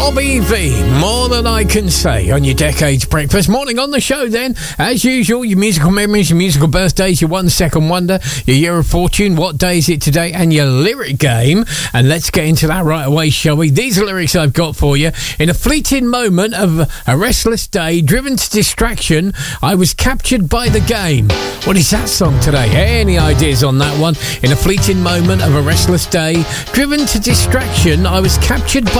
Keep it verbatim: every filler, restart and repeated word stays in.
Bobby V, More Than I Can Say, on your Decades Breakfast. Morning on the show then, as usual, your musical memories, your musical birthdays, your one second wonder, your year of fortune, what day is it today, and your lyric game. And let's get into that right away, shall we? These are lyrics I've got for you. In a fleeting moment of a restless day, driven to distraction, I was captured by the game. What is that song today? Any ideas on that one? In a fleeting moment of a restless day, driven to distraction, I was captured by